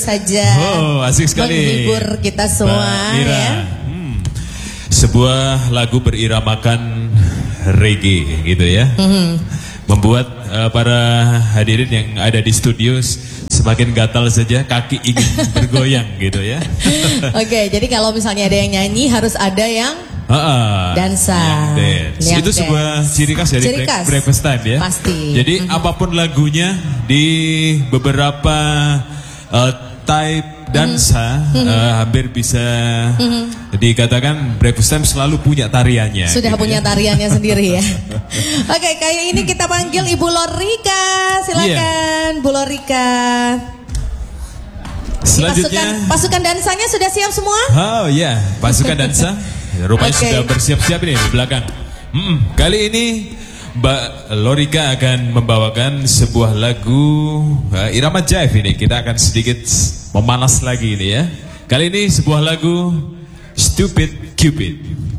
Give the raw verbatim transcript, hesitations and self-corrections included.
saja. Oh, asik sekali. Menghibur kita semua ya. Hmm. Sebuah lagu beriramakan reggae gitu ya. Mm-hmm. Membuat uh, para hadirin yang ada di studio semakin gatal saja, kaki ingin bergoyang gitu ya. Oke, okay, jadi kalau misalnya ada yang nyanyi harus ada yang Ah, dansa. Yang dance. Yang itu dance. sebuah ciri khas dari ciri khas. breakfast time ya. Pasti. Jadi mm-hmm. apapun lagunya di beberapa uh, type dansa mm-hmm. uh, hampir bisa mm-hmm. dikatakan breakfast time selalu punya tariannya. Sudah gitu punya ya. tariannya sendiri ya. Oke, okay, kayak ini kita panggil Ibu Lorika. Silakan, yeah. Bu Lorika. Selanjutnya pasukan, pasukan dansanya sudah siap semua? Oh ya, yeah. Pasukan dansa rupanya okay. sudah bersiap-siap ini di belakang. Mm-mm. Kali ini Mbak Lorika akan membawakan sebuah lagu uh, irama jive ini. Kita akan sedikit memanas lagi ini ya. Kali ini sebuah lagu Stupid Cupid.